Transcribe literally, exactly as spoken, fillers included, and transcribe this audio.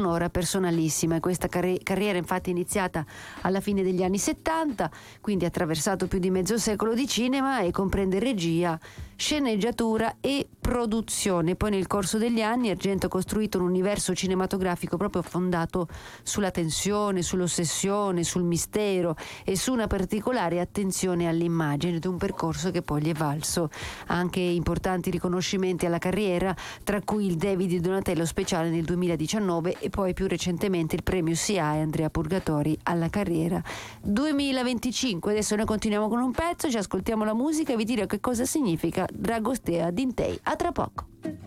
sonora personalissima, e questa carri- carriera infatti è iniziata alla fine degli anni settanta, quindi ha attraversato più di mezzo secolo di cinema e comprende regia, sceneggiatura e produzione. Poi nel corso degli anni Argento ha costruito un universo cinematografico proprio fondato sulla tensione, sull'ossessione, sul mistero e su una particolare attenzione all'immagine, ed un percorso che poi gli è valso anche importanti riconoscimenti alla carriera, tra cui il David di Donatello speciale nel duemiladiciannove e poi più recentemente il premio S I A E Andrea Purgatori alla carriera duemilaventicinque. Adesso noi continuiamo con un pezzo, ci ascoltiamo la musica e vi dirò che cosa significa Dragostea Dintei. A tra poco.